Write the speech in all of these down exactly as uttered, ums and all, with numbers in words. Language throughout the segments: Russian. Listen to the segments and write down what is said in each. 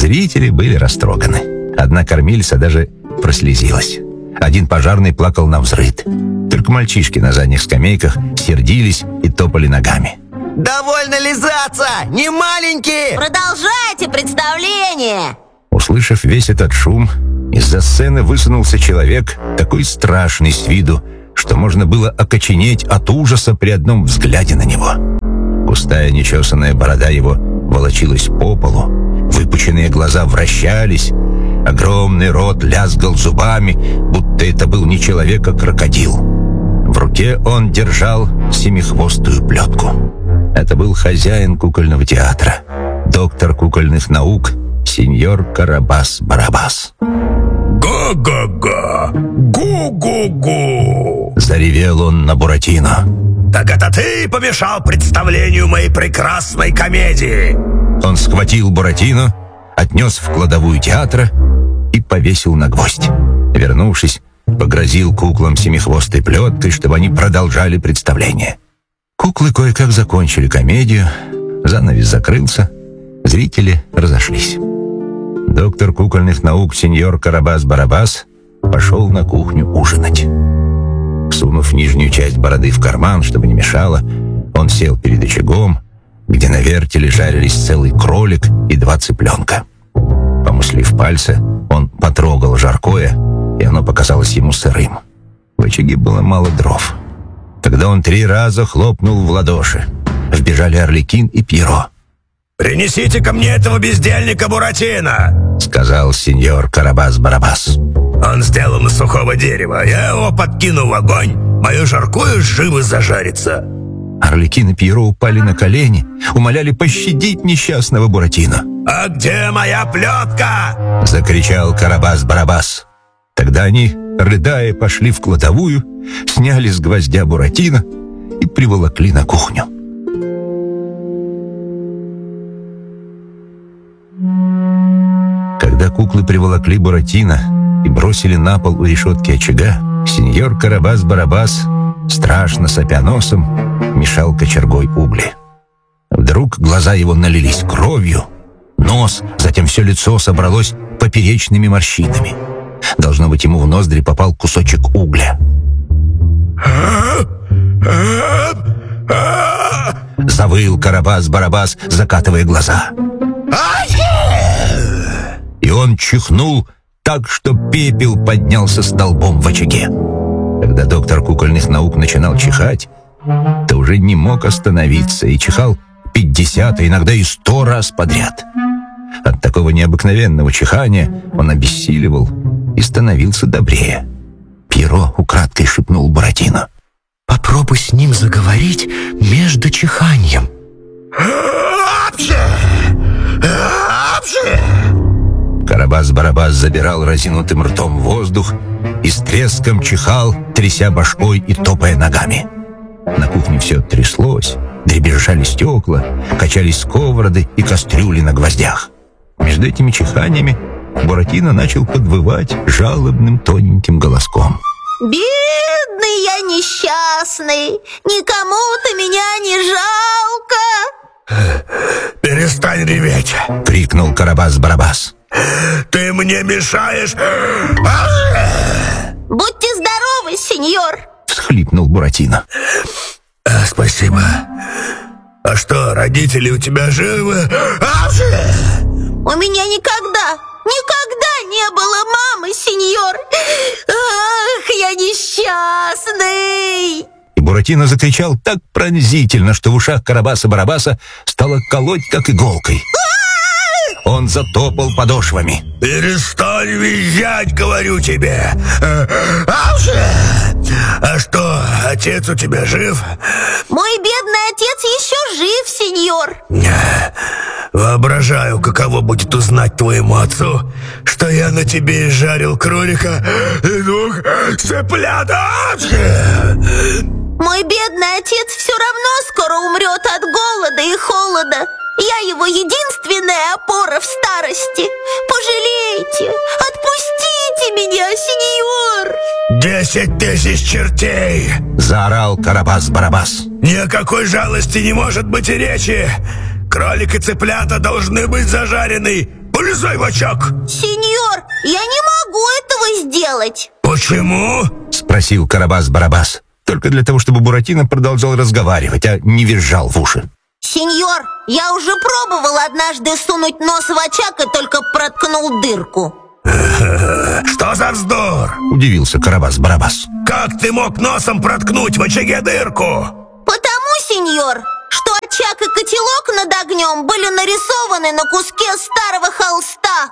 Зрители были растроганы. Одна кормилица даже прослезилась. Один пожарный плакал навзрыд. Только мальчишки на задних скамейках сердились и топали ногами. Довольно лизаться! Не маленькие! Продолжайте представление! Услышав весь этот шум, из-за сцены высунулся человек, такой страшный с виду, что можно было окоченеть от ужаса при одном взгляде на него. Густая нечесанная борода его волочилась по полу, выпученные глаза вращались, огромный рот лязгал зубами, будто это был не человек, а крокодил. В руке он держал семихвостую плетку. Это был хозяин кукольного театра, доктор кукольных наук, сеньор Карабас-Барабас. «Го-го-го! Гу-гу-гу!» Заревел он на Буратино. «Так это ты помешал представлению моей прекрасной комедии!» Он схватил Буратино, отнес в кладовую театра и повесил на гвоздь. Вернувшись, погрозил куклам семихвостой плеткой, чтобы они продолжали представление. Куклы кое-как закончили комедию, занавес закрылся, зрители разошлись. Доктор кукольных наук сеньор Карабас-Барабас пошел на кухню ужинать. Сунув нижнюю часть бороды в карман, чтобы не мешало, он сел перед очагом, где на вертеле жарились целый кролик и два цыпленка. Помыслив пальцы, он потрогал жаркое, и оно показалось ему сырым. В очаге было мало дров. Тогда он три раза хлопнул в ладоши. Вбежали Арлекин и Пьеро. «Принесите ко мне этого бездельника Буратино!» — сказал сеньор Карабас-Барабас. «Он сделан из сухого дерева. Я его подкину в огонь. Мое жаркое живо зажарится». Арлекин и Пьеро упали на колени, умоляли пощадить несчастного Буратино. «А где моя плетка?» — закричал Карабас-Барабас. Тогда они, рыдая, пошли в кладовую, сняли с гвоздя Буратино и приволокли на кухню. Когда куклы приволокли Буратино и бросили на пол у решетки очага, сеньор Карабас-Барабас, страшно сопя носом, мешал кочергой угли. Вдруг глаза его налились кровью, нос, затем все лицо собралось поперечными морщинами. Должно быть, ему в ноздри попал кусочек угля. Завыл Карабас-Барабас, закатывая глаза. И он чихнул так, что пепел поднялся столбом в очаге. Когда доктор кукольных наук начинал чихать, то уже не мог остановиться и чихал пятьдесят, а иногда и сто раз подряд. От такого необыкновенного чихания он обессиливал и становился добрее. Пьеро украдкой шепнул Буратино: «Попробуй с ним заговорить между чиханием». Карабас-Барабас забирал разинутым ртом воздух и с треском чихал, тряся башкой и топая ногами. На кухне все тряслось, дребезжали стекла, качались сковороды и кастрюли на гвоздях. Между этими чиханиями Буратино начал подвывать жалобным тоненьким голоском: «Бедный я несчастный, никому-то меня не жалко!» «Перестань реветь!» — крикнул Карабас-Барабас. «Ты мне мешаешь!» «Будьте здоровы, сеньор!» — всхлипнул Буратино. а, «Спасибо. А что, родители у тебя живы?» «У меня никогда, никогда не было мамы, сеньор! Ах, я несчастный!» И Буратино закричал так пронзительно, что в ушах Карабаса-Барабаса стало колоть, как иголкой. Он затопал подошвами. «Перестань визжать, говорю тебе! А что, отец у тебя жив?» «Мой бедный отец еще жив, сеньор!» «Воображаю, каково будет узнать твоему отцу, что я на тебе изжарил кролика и двух цыплят!» «Мой бедный отец все равно скоро умрет от голода и холода. Я его единственная опора в старости. Пожалейте, отпустите меня, сеньор!» «Десять тысяч чертей!» — заорал Карабас-Барабас. «Ни о какой жалости не может быть и речи! Кролик и цыплята должны быть зажарены! Полезай в очаг. Сеньор, я не могу этого сделать. Почему? Спросил Карабас-Барабас. Только для того, чтобы Буратино продолжал разговаривать, а не визжал в уши. Сеньор, я уже пробовал однажды сунуть нос в очаг и только проткнул дырку. Что за вздор? Удивился Карабас-Барабас. Как ты мог носом проткнуть в очаге дырку? Потому, сеньор, что очаг и котелок над огнем были нарисованы на куске старого холста.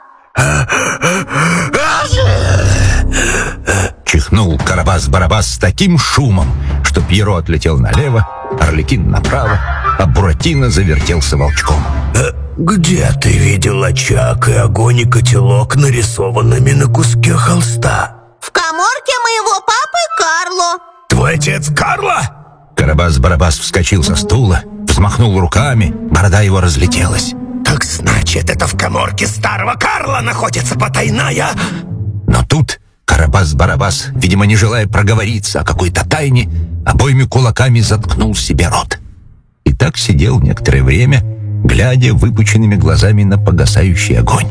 Чихнул Карабас-Барабас с таким шумом, что Пьеро отлетел налево, Арлекин направо, а Буратино завертелся волчком. Где ты видел очаг и огонь и котелок, нарисованными на куске холста? В каморке моего папы Карло. Твой отец Карло? Карабас-Барабас вскочил со стула, взмахнул руками, борода его разлетелась. Так значит, это в каморке старого Карла находится потайная... Но тут Карабас-Барабас, видимо, не желая проговориться о какой-то тайне, обоими кулаками заткнул себе рот. И так сидел некоторое время, глядя выпученными глазами на погасающий огонь.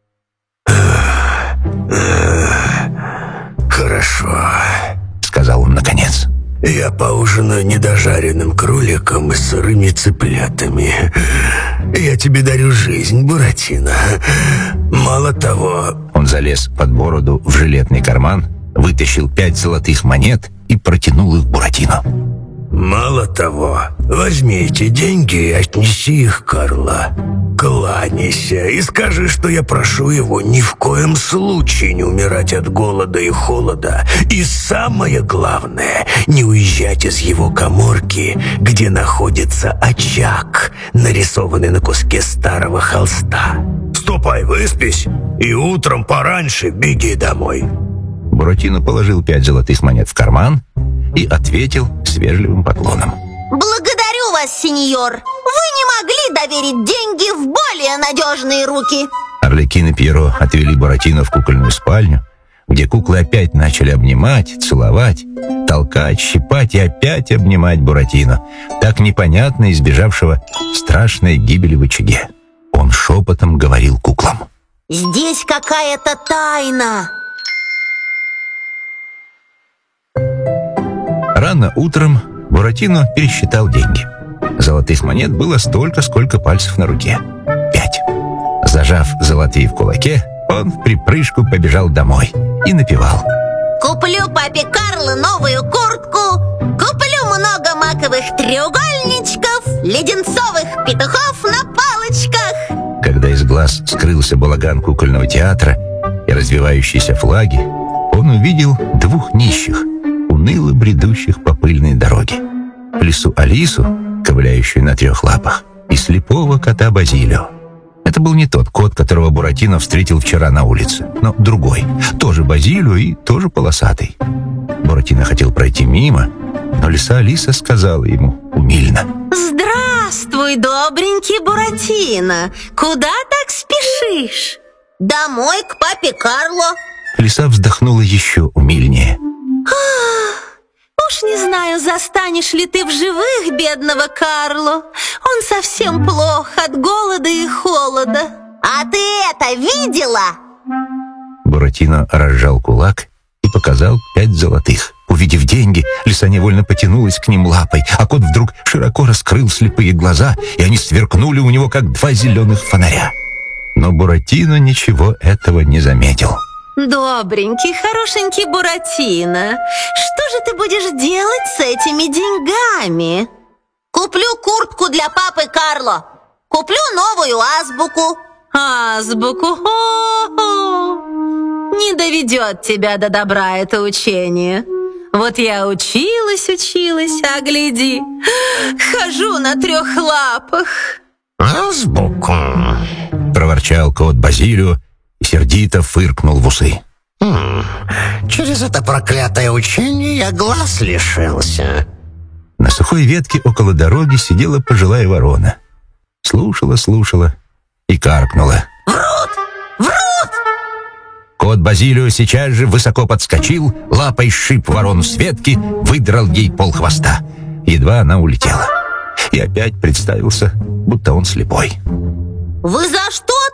«Хорошо», — сказал он наконец. «Я поужинаю недожаренным кроликом и сырыми цыплятами. Я тебе дарю жизнь, Буратино. Мало того...» Он залез под бороду в жилетный карман, вытащил пять золотых монет и протянул их Буратино. «Мало того, возьми эти деньги и отнеси их Карло. Кланяйся и скажи, что я прошу его ни в коем случае не умирать от голода и холода. И самое главное, не уезжать из его каморки, где находится очаг, нарисованный на куске старого холста. Ступай, выспись, и утром пораньше беги домой». Буратино положил пять золотых монет в карман и ответил с вежливым поклоном. Благодарю вас, сеньор. Вы не могли доверить деньги в более надежные руки. Арлекин и Пьеро отвели Буратино в кукольную спальню, где куклы опять начали обнимать, целовать, толкать, щипать и опять обнимать Буратино, так непонятно избежавшего страшной гибели в очаге. Он шепотом говорил куклам. Здесь какая-то тайна. Рано утром Буратино пересчитал деньги. Золотых монет было столько, сколько пальцев на руке. Пять. Зажав золотые в кулаке, он в припрыжку побежал домой и напевал. Куплю папе Карло новую куртку, куплю много маковых треугольничков, леденцовых петухов на палочках. Когда из глаз скрылся балаган кукольного театра и развивающиеся флаги, он увидел двух нищих, уныло бредущих по пыльной дороге. Лису Алису, ковыляющую на трех лапах, и слепого кота Базилио. Это был не тот кот, которого Буратино встретил вчера на улице, но другой, тоже Базилио и тоже полосатый. Буратино хотел пройти мимо, но лиса Алиса сказала ему умильно. Здравствуй, добренький Буратино. Куда так спешишь? Домой, к папе Карло. Лиса вздохнула еще умильнее. Уж не знаю, застанешь ли ты в живых бедного Карло. Он совсем плох от голода и холода. А ты это видела? Буратино разжал кулак и показал пять золотых. Увидев деньги, лиса невольно потянулась к ним лапой, а кот вдруг широко раскрыл слепые глаза, и они сверкнули у него, как два зеленых фонаря. Но Буратино ничего этого не заметил. Добренький, хорошенький Буратино, что же ты будешь делать с этими деньгами? Куплю куртку для папы Карло. Куплю новую азбуку. Азбуку? Хо-хо. Не доведет тебя до добра это учение. Вот я училась, училась, а гляди, хожу на трех лапах. Азбуку? Проворчал кот Базилио и сердито фыркнул в усы. Хм, через это проклятое учение я глаз лишился. На сухой ветке около дороги сидела пожилая ворона. Слушала, слушала и каркнула. Врут! Врут! Кот Базилио сейчас же высоко подскочил, лапой сшиб ворону с ветки, выдрал ей полхвоста. Едва она улетела. И опять представился, будто он слепой. Вы за что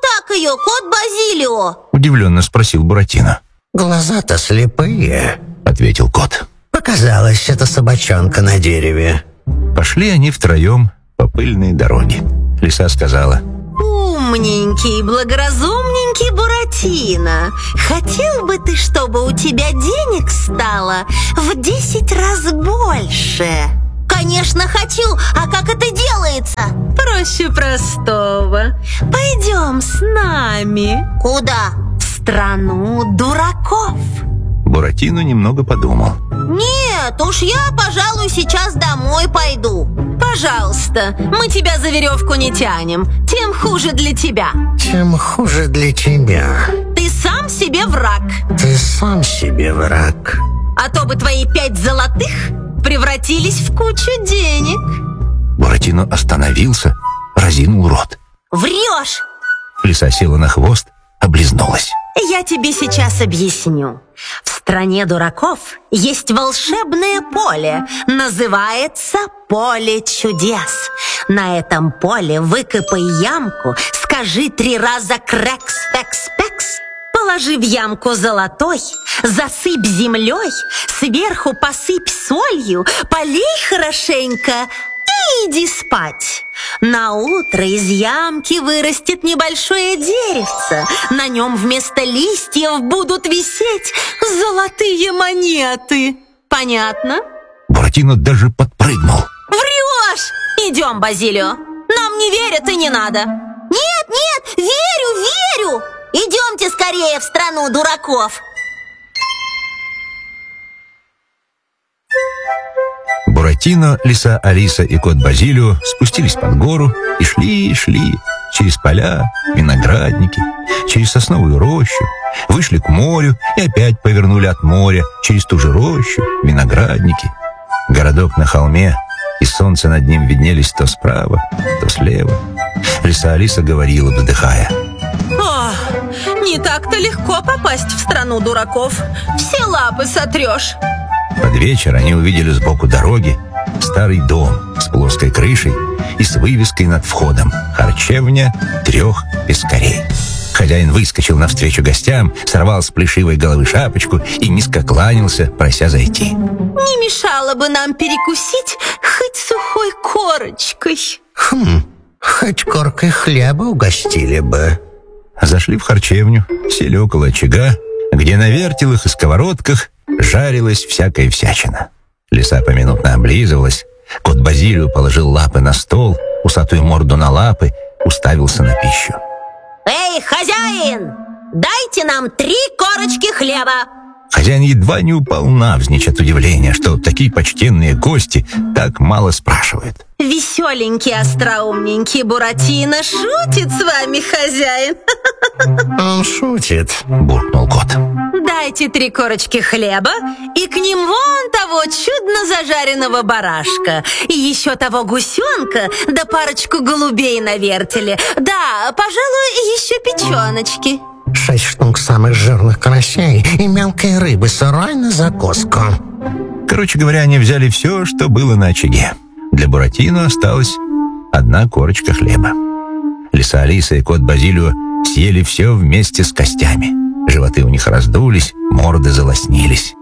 так ее, кот Базилио? Удивленно спросил Буратино. Глаза-то слепые, Ответил кот. показалось, это собачонка на дереве. Пошли они втроем по пыльной дороге. Лиса сказала: Умненький, благоразумненький Буратино. Хотел бы ты, чтобы у тебя денег стало в десять раз больше? Конечно, хочу. А как это делается? Проще простого. Пойдем с нами. Куда? В страну дураков. Буратино немного подумал. Нет, уж я, пожалуй, сейчас домой пойду. Пожалуйста, мы тебя за веревку не тянем. Тем хуже для тебя. Тем хуже для тебя. Ты сам себе враг. Ты сам себе враг. А то бы твои пять золотых превратились в кучу денег. Буратино остановился, разинул рот. Врешь! Лиса села на хвост, облизнулась. Я тебе сейчас объясню. В стране дураков есть волшебное поле. Называется поле чудес. На этом поле выкопай ямку, скажи три раза крэкс-пекс-пекс. Положи в ямку золотой, засыпь землей, сверху посыпь солью, полей хорошенько и иди спать. На утро из ямки вырастет небольшое деревце. На нем вместо листьев будут висеть золотые монеты. Понятно? Буратино даже подпрыгнул. Врешь! Идем, Базилио. Нам не верят и не надо. Нет, нет, верю, верю! Идемте скорее в страну дураков. Буратино, лиса Алиса и кот Базилио спустились под гору и шли, и шли через поля, виноградники, через сосновую рощу, вышли к морю и опять повернули от моря через ту же рощу, виноградники. Городок на холме, и солнце над ним виднелись то справа, то слева. Лиса Алиса говорила, вздыхая: О, не так-то легко попасть в страну дураков. Все лапы сотрешь. Под вечер они увидели сбоку дороги старый дом с плоской крышей и с вывеской над входом: «Харчевня трех пескарей». Хозяин выскочил навстречу гостям, сорвал с плешивой головы шапочку и низко кланялся, прося зайти. Не мешало бы нам перекусить хоть сухой корочкой. Хм, хоть коркой хлеба угостили бы. Зашли в харчевню, сели около очага, где на вертелах и сковородках жарилась всякая всячина. Лиса поминутно облизывалась, кот Базилио положил лапы на стол, усатую морду на лапы, уставился на пищу. Эй, хозяин, дайте нам три корочки хлеба. Хозяин едва не упал навзничь от удивления, что такие почтенные гости так мало спрашивают. Веселенький, остроумненький Буратино шутит с вами, хозяин. Он шутит, буркнул кот. Дайте три корочки хлеба и к ним вон того чудно зажаренного барашка. И еще того гусенка, да парочку голубей на вертеле. Да, пожалуй, еще печеночки. Шесть штук самых жирных карасей и мелкой рыбы сырой на закуску. Короче говоря, они взяли все, что было на очаге. Для Буратино осталась одна корочка хлеба. Лиса Алиса и кот Базилио съели все вместе с костями. Животы у них раздулись, морды залоснились.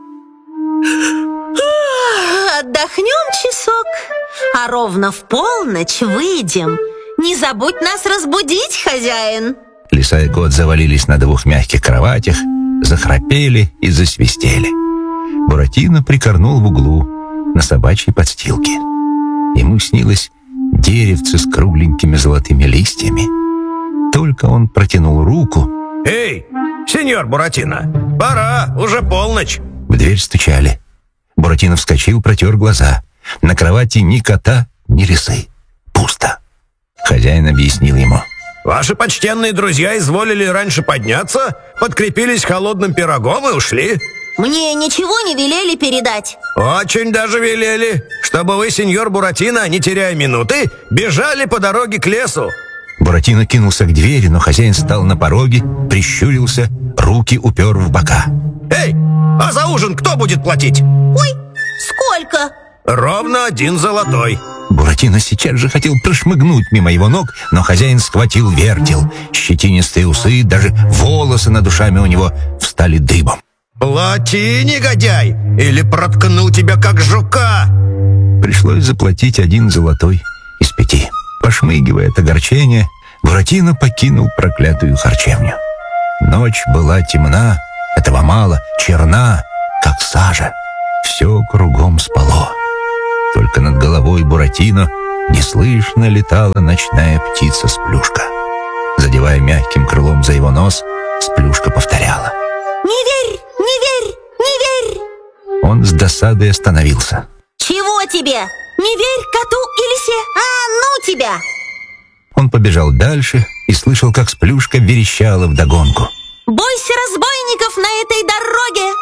Отдохнем часок, а ровно в полночь выйдем. Не забудь нас разбудить, хозяин. Лиса и кот завалились на двух мягких кроватях, захрапели и засвистели. Буратино прикорнул в углу на собачьей подстилке. Ему снилось деревце с кругленькими золотыми листьями. Только он протянул руку. Эй, сеньор Буратино, пора, уже полночь. В дверь стучали. Буратино вскочил, протер глаза. На кровати ни кота, ни лисы. Пусто. Хозяин объяснил ему. Ваши почтенные друзья изволили раньше подняться, подкрепились холодным пирогом и ушли. Мне ничего не велели передать. Очень даже велели, чтобы вы, сеньор Буратино, не теряя минуты, бежали по дороге к лесу. Буратино кинулся к двери, но хозяин стал на пороге, прищурился, руки упер в бока. Эй, а за ужин кто будет платить? Ой, сколько? Ровно один золотой. Буратино сейчас же хотел прошмыгнуть мимо его ног, но хозяин схватил вертел. Щетинистые усы, даже волосы над ушами у него встали дыбом. «Плати, негодяй, или проткну тебя, как жука!» Пришлось заплатить один золотой из пяти. Пошмыгивая от огорчения, Буратино покинул проклятую харчевню. Ночь была темна, этого мало, черна, как сажа. Все кругом спало. Только над головой Буратино неслышно летала ночная птица-сплюшка. Задевая мягким крылом за его нос, сплюшка повторяла: «Не верь, не верь, не верь!» Он с досадой остановился. «Чего тебе? Не верь коту и лисе? А ну тебя!» Он побежал дальше и слышал, как сплюшка верещала вдогонку: «Бойся разбойников на этой дороге!»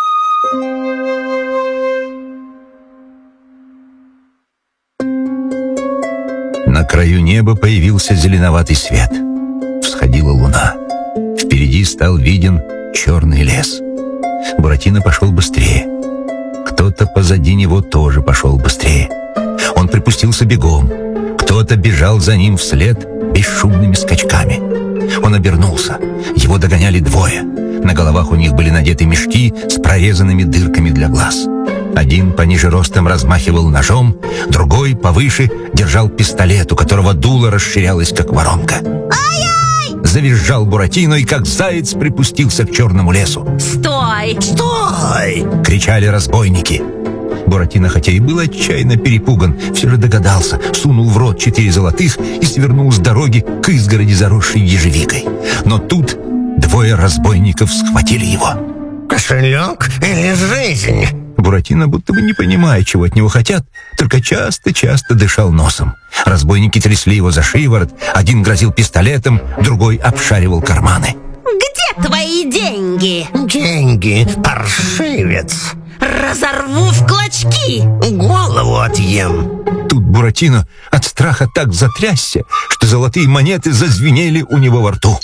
На краю неба появился зеленоватый свет. Всходила луна. Впереди стал виден черный лес. Буратино пошел быстрее. Кто-то позади него тоже пошел быстрее. Он припустился бегом. Кто-то бежал за ним вслед бесшумными скачками. Он обернулся. Его догоняли двое. На головах у них были надеты мешки с прорезанными дырками для глаз. Один пониже ростом размахивал ножом, другой повыше держал пистолет, у которого дуло расширялось, как воронка. «Ай-яй!» Завизжал Буратино и, как заяц, припустился к черному лесу. «Стой! «Стой!» — кричали разбойники. Буратино, хотя и был отчаянно перепуган, все же догадался, сунул в рот четыре золотых и свернул с дороги к изгороди, заросшей ежевикой. Но тут двое разбойников схватили его. Кошелек или жизнь? Буратино, будто бы не понимая, чего от него хотят, только часто-часто дышал носом. Разбойники трясли его за шиворот, один грозил пистолетом, другой обшаривал карманы. Где твои деньги? Деньги, паршивец. Разорву в клочки! Голову отъем. Тут Буратино от страха так затрясся, что золотые монеты зазвенели у него во рту.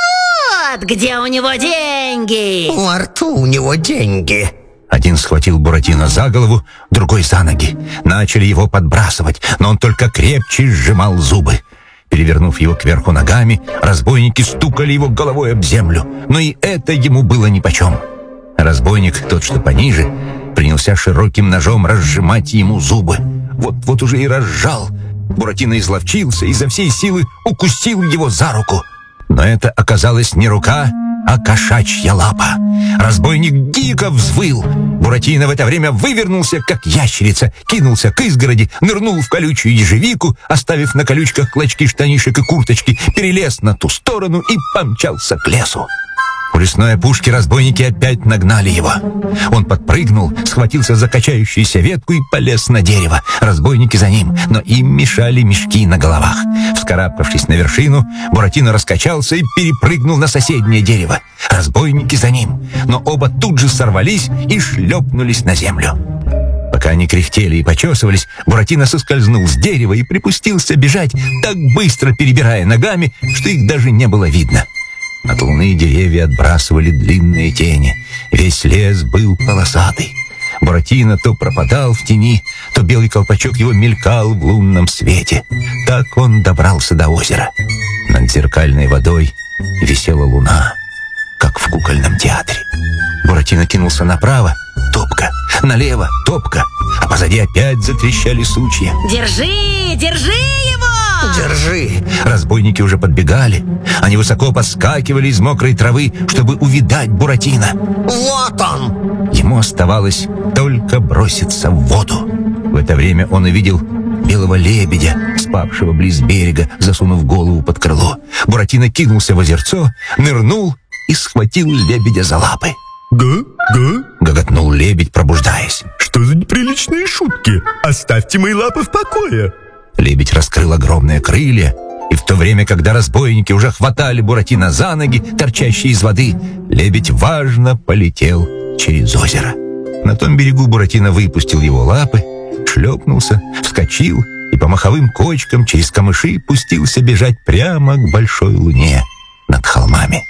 Вот где у него деньги! Во рту у него деньги. Один схватил Буратино за голову, другой за ноги. Начали его подбрасывать, но он только крепче сжимал зубы. Перевернув его кверху ногами, разбойники стукали его головой об землю, но и это ему было нипочем. Разбойник, тот, что пониже, принялся широким ножом разжимать ему зубы. Вот-вот уже и разжал. Буратино изловчился и изо всей силы укусил его за руку. Но это оказалась не рука, а кошачья лапа. Разбойник дико взвыл. Буратино в это время вывернулся, как ящерица, кинулся к изгороди, нырнул в колючую ежевику, оставив на колючках клочки штанишек и курточки, перелез на ту сторону и помчался к лесу. У лесной опушки разбойники опять нагнали его. Он подпрыгнул, схватился за качающуюся ветку и полез на дерево. Разбойники за ним, но им мешали мешки на головах. Вскарабкавшись на вершину, Буратино раскачался и перепрыгнул на соседнее дерево. Разбойники за ним, но оба тут же сорвались и шлепнулись на землю. Пока они кряхтели и почесывались, Буратино соскользнул с дерева и припустился бежать, так быстро перебирая ногами, что их даже не было видно. От луны деревья отбрасывали длинные тени. Весь лес был полосатый. Буратино то пропадал в тени, то белый колпачок его мелькал в лунном свете. Так он добрался до озера. Над зеркальной водой висела луна, как в кукольном театре. Буратино кинулся направо — топка, налево — топка, а позади опять затрещали сучья. Держи, держи его! Держи. Разбойники уже подбегали. Они высоко подскакивали из мокрой травы, чтобы увидать Буратино. Вот он. Ему оставалось только броситься в воду. В это время он увидел белого лебедя, спавшего близ берега, засунув голову под крыло. Буратино кинулся в озерцо, нырнул и схватил лебедя за лапы. «Га, га, — гоготнул лебедь, пробуждаясь. что за неприличные шутки? Оставьте мои лапы в покое!» Лебедь раскрыл огромные крылья, и в то время, когда разбойники уже хватали Буратино за ноги, торчащие из воды, лебедь важно полетел через озеро. На том берегу Буратино выпустил его лапы, шлепнулся, вскочил и по маховым кочкам через камыши пустился бежать прямо к большой луне над холмами.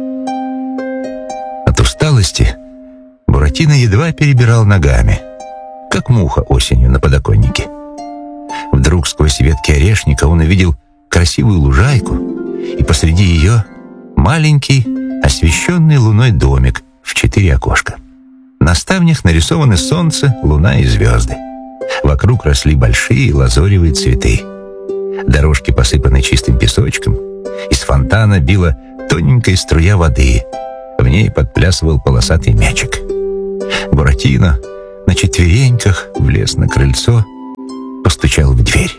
От усталости Буратино едва перебирал ногами. как муха осенью на подоконнике. Вдруг сквозь ветки орешника он увидел красивую лужайку, и посреди ее маленький, освещенный луной домик в четыре окошка. На ставнях нарисованы солнце, луна и звезды. Вокруг росли большие лазоревые цветы. Дорожки посыпаны чистым песочком. Из фонтана била тоненькая струя воды. В ней подплясывал полосатый мячик. Буратино на четвереньках влез на крыльцо, постучал в дверь.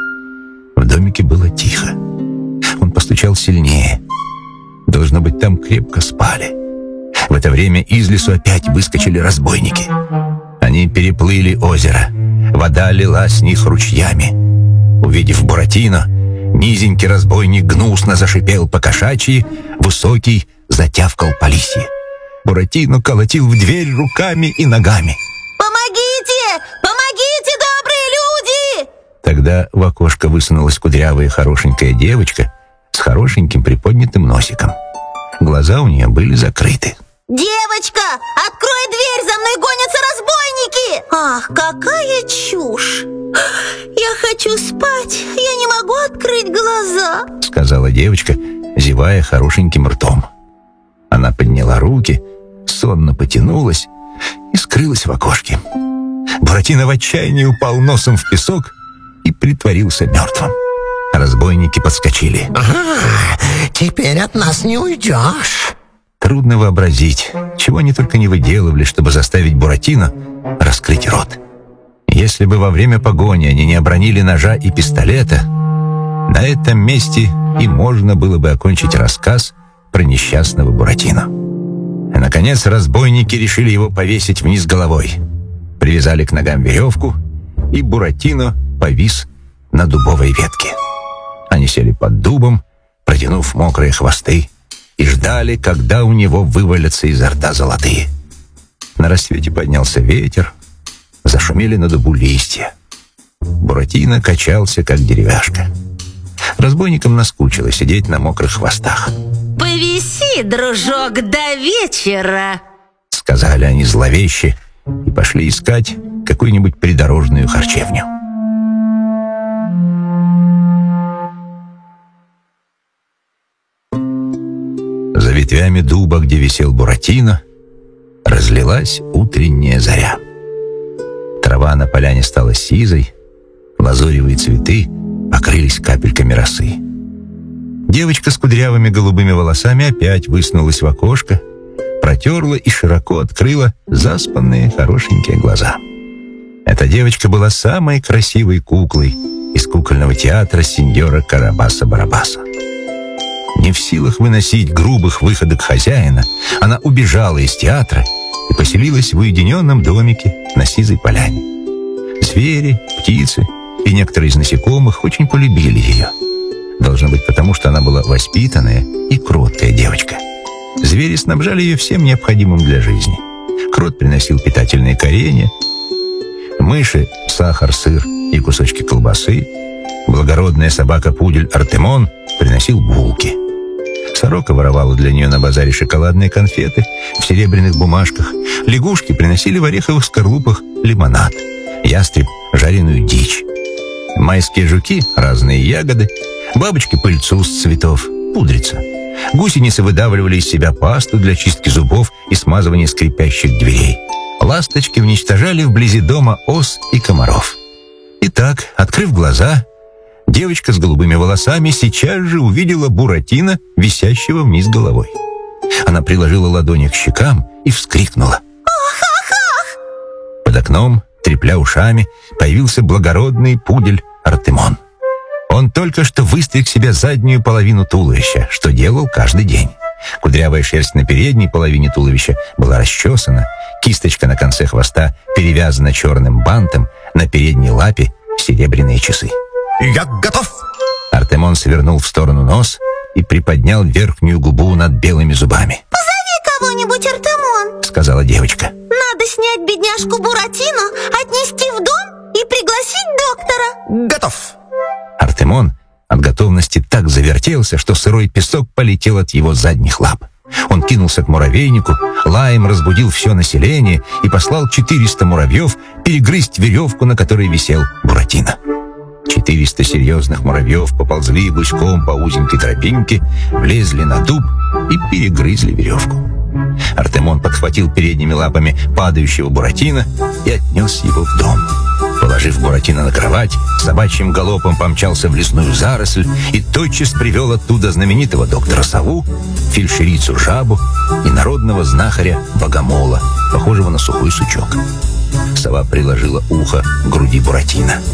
В домике было тихо. Он постучал сильнее. Должно быть, там крепко спали. В это время из лесу опять выскочили разбойники. Они переплыли озеро. Вода лилась с них ручьями. Увидев Буратино, низенький разбойник гнусно зашипел по-кошачьи, высокий затявкал по лисье. Буратино колотил в дверь руками и ногами. «Помогите! Помогите, добрые люди!» Тогда в окошко высунулась кудрявая хорошенькая девочка с хорошеньким приподнятым носиком. Глаза у нее были закрыты. «Девочка, открой дверь, за мной гонятся разбойники!» «Ах, какая чушь! Я хочу спать, я не могу открыть глаза!» сказала девочка, зевая хорошеньким ртом. Она подняла руки, сонно потянулась и скрылась в окошке. Буратино в отчаянии упал носом в песок и притворился мертвым. Разбойники подскочили. Ага, теперь от нас не уйдешь. Трудно вообразить, чего они только не выделывали, чтобы заставить Буратино раскрыть рот. Если бы во время погони они не обронили ножа и пистолета, на этом месте и можно было бы окончить рассказ про несчастного Буратино. И, наконец, разбойники решили его повесить вниз головой. Привязали к ногам веревку, и Буратино повис на дубовой ветке. Они сели под дубом, протянув мокрые хвосты, и ждали, когда у него вывалятся изо рта золотые. На рассвете поднялся ветер, зашумели на дубу листья. Буратино качался, как деревяшка. Разбойникам наскучило сидеть на мокрых хвостах. «Повиси, дружок, до вечера!» сказали они зловеще и пошли искать какую-нибудь придорожную харчевню. За ветвями дуба, где висел Буратино, разлилась утренняя заря. Трава на поляне стала сизой, лазоревые цветы покрылись капельками росы. Девочка с кудрявыми голубыми волосами опять высунулась в окошко, протерла и широко открыла заспанные хорошенькие глаза. Эта девочка была самой красивой куклой из кукольного театра сеньора Карабаса-Барабаса. Не в силах выносить грубых выходок хозяина, она убежала из театра и поселилась в уединенном домике на сизой поляне. Звери, птицы и некоторые из насекомых очень полюбили ее. Должно быть потому, что она была воспитанная и кроткая девочка. Звери снабжали ее всем необходимым для жизни. Крот приносил питательные коренья, мыши — сахар, сыр и кусочки колбасы, благородная собака-пудель Артемон приносил булки. Сорока воровала для нее на базаре шоколадные конфеты в серебряных бумажках, лягушки приносили в ореховых скорлупах лимонад, ястреб — жареную дичь, майские жуки — разные ягоды, бабочки — пыльцу с цветов, пудрица. Гусеницы выдавливали из себя пасту для чистки зубов и смазывания скрипящих дверей. Ласточки уничтожали вблизи дома ос и комаров. Итак, открыв глаза, девочка с голубыми волосами сейчас же увидела Буратино, висящего вниз головой. Она приложила ладони к щекам и вскрикнула. «Ах-ах-ах!» Под окном, трепля ушами, появился благородный пудель Артемон. Он только что выстриг себе заднюю половину туловища, что делал каждый день. Кудрявая шерсть на передней половине туловища была расчесана, кисточка на конце хвоста перевязана черным бантом, на передней лапе серебряные часы. Я готов. Артемон свернул в сторону нос и приподнял верхнюю губу над белыми зубами. «Позови кого-нибудь, Артемон!» — сказала девочка. «Надо снять бедняжку Буратино, отнести в дом и пригласить доктора!» Готов. Артемон от готовности так завертелся, что сырой песок полетел от его задних лап. Он кинулся к муравейнику, лаем разбудил все население и послал четыреста муравьев перегрызть веревку, на которой висел Буратино. Четыреста серьезных муравьев поползли гуськом по узенькой тропинке, влезли на дуб и перегрызли веревку. Артемон подхватил передними лапами падающего Буратино и отнес его в дом. Положив Буратино на кровать, собачьим галопом помчался в лесную заросль и тотчас привел оттуда знаменитого доктора Сову, фельдшерицу Жабу и народного знахаря Богомола, похожего на сухой сучок. Сова приложила ухо к груди Буратино.